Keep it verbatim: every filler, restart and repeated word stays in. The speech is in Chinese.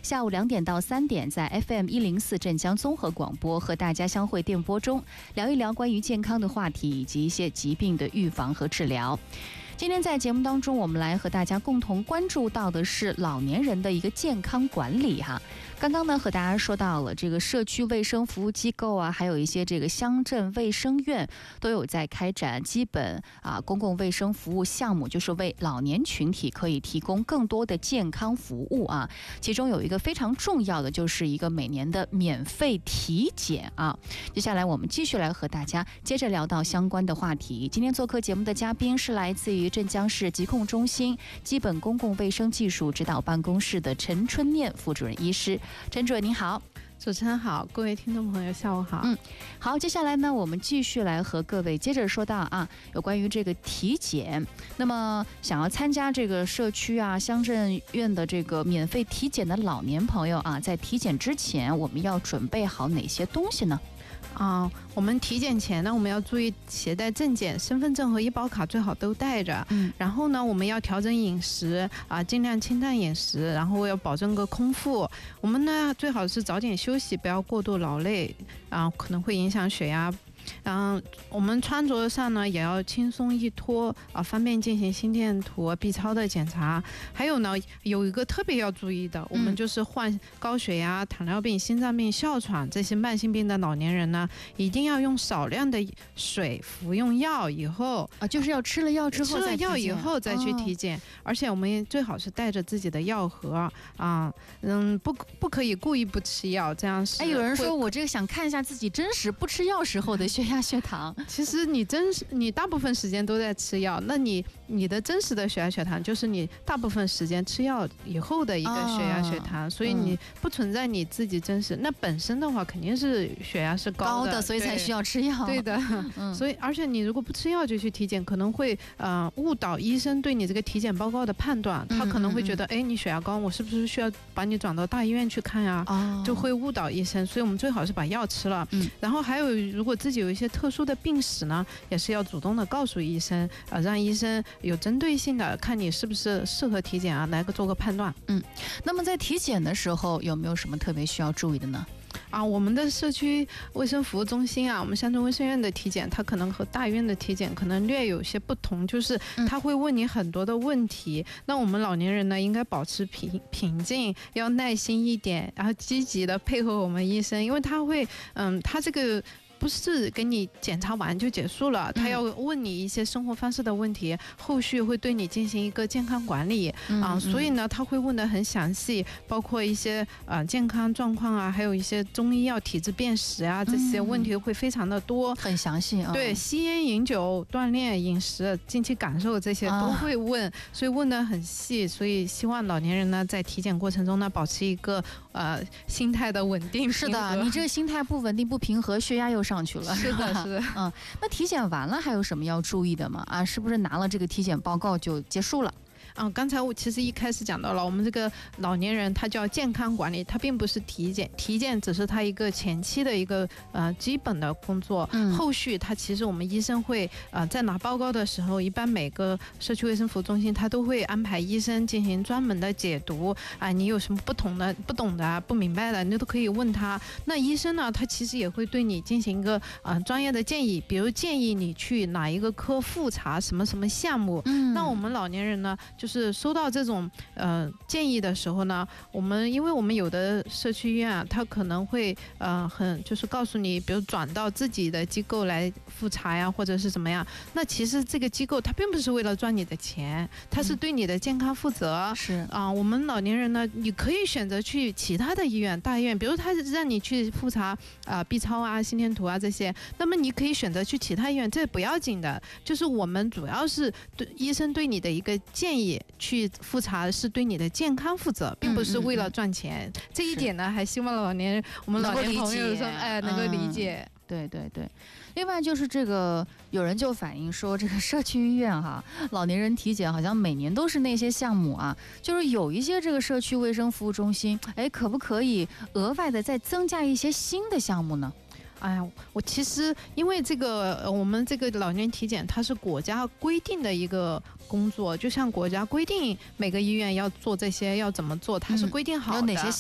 下午两点到三点，在 F M 一零四镇江综合广播和大家相会电波中，聊一聊关于健康的话题以及一些疾病的预防和治疗。今天在节目当中，我们来和大家共同关注到的是老年人的一个健康管理哈。刚刚呢和大家说到了这个社区卫生服务机构啊，还有一些这个乡镇卫生院都有在开展基本啊公共卫生服务项目，就是为老年群体可以提供更多的健康服务啊。其中有一个非常重要的，就是一个每年的免费体检啊。接下来我们继续来和大家接着聊到相关的话题。今天做客节目的嘉宾是来自于镇江市疾控中心基本公共卫生技术指导办公室的陈春念副主任医师。陈主任您好。 主持人好，各位听众朋友下午好。 嗯，好，接下来呢我们继续来和各位接着说到啊，有关于这个体检。那么想要参加这个社区啊乡镇院的这个免费体检的老年朋友啊，在体检之前我们要准备好哪些东西呢？ 啊、我们体检前呢，我们要注意携带证件、身份证和医保卡最好都带着。 嗯， 然后呢，我们要调整饮食啊、尽量清淡饮食，然后要保证个空腹。我们呢，最好是早点休息，不要过度劳累啊、可能会影响血压。嗯，我们穿着上呢也要轻松易脱啊，方便进行心电图、B 超的检查。还有呢，有一个特别要注意的，我们就是患高血压、糖尿病、心脏病、哮喘这些慢性病的老年人呢，一定要用少量的水，服用药以后啊，就是要吃了药之后再体检， 吃了药以后再去体检。 哦、 而且我们最好是带着自己的药盒啊，嗯，不不可以故意不吃药，这样是。 哎，有人说我这个想看一下自己真实不吃药时候的血压、血糖。 其实你真实你大部分时间都在吃药，那你你的真实的血压、血糖就是你大部分时间吃药以后的一个血压、血糖，哦、所以你不存在你自己真实。那本身的话肯定是血压是高的， 高的，所以才需要吃药。 对的，嗯、所以而且你如果不吃药就去体检，可能会呃误导医生对你这个体检报告的判断，他可能会觉得，哎、嗯嗯，你血压高，我是不是需要把你转到大医院去看呀？哦、就会误导医生。所以我们最好是把药吃了。嗯、然后还有，如果自己有一些特殊的病史呢，也是要主动的告诉医生，呃，让医生有针对性的看你是不是适合体检啊，来个做个判断。 嗯，那么在体检的时候有没有什么特别需要注意的呢？ 啊，我们的社区卫生服务中心啊，我们乡镇卫生院的体检，它可能和大医院的体检可能略有些不同，就是他会问你很多的问题。嗯、那我们老年人呢，应该保持平平静，要耐心一点，然后积极的配合我们医生，因为他会，嗯，他这个。不是给你检查完就结束了，他要问你一些生活方式的问题，后续会对你进行一个健康管理、嗯、啊，所以呢他会问得很详细，包括一些呃健康状况啊，还有一些中医药体质辨识啊，这些问题会非常的多， 很详细啊。 对，吸烟、饮酒、锻炼、饮食、近期感受这些都会问，啊、所以问得很细。所以希望老年人呢在体检过程中呢保持一个呃心态的稳定。 是的，你这个心态不稳定不平和，血压又上。上去了， 是的，是的， 嗯，那体检完了还有什么要注意的吗？啊，是不是拿了这个体检报告就结束了？ 嗯，刚才我其实一开始讲到了，我们这个老年人他叫健康管理，他并不是体检，体检只是他一个前期的一个呃基本的工作，嗯，后续他其实我们医生会呃在拿报告的时候，一般每个社区卫生服务中心他都会安排医生进行专门的解读啊、呃，你有什么不同的、不懂的、不明白的，你都可以问他。那医生呢，他其实也会对你进行一个呃专业的建议，比如建议你去哪一个科复查什么什么项目。嗯，那我们老年人呢？就是收到这种呃建议的时候呢，我们因为我们有的社区医院啊，他可能会呃很就是告诉你，比如转到自己的机构来复查呀，或者是怎么样。那其实这个机构它并不是为了赚你的钱，它是对你的健康负责。是啊、呃，我们老年人呢，你可以选择去其他的医院、大医院，比如他让你去复查啊、呃、B 超啊、心电图啊这些，那么你可以选择去其他医院，这不要紧的。就是我们主要是对医生对你的一个建议。去复查是对你的健康负责，并不是为了赚钱。嗯嗯嗯、这一点呢，还希望老年人我们老年朋友说，哎，能够理解。 嗯、对对对。另外就是这个，有人就反映说，这个社区医院哈，老年人体检好像每年都是那些项目啊，就是有一些这个社区卫生服务中心，哎，可不可以额外的再增加一些新的项目呢？ 哎呀，我其实因为这个，我们这个老年体检它是国家规定的一个工作，就像国家规定每个医院要做这些要怎么做，它是规定好的。 嗯、有哪些